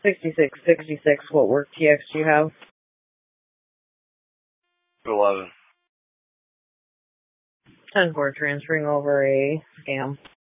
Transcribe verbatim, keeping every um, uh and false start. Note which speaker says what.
Speaker 1: sixty-six sixty-six, what work T X do you have?
Speaker 2: eleven.
Speaker 1: ten four, transferring over a scam.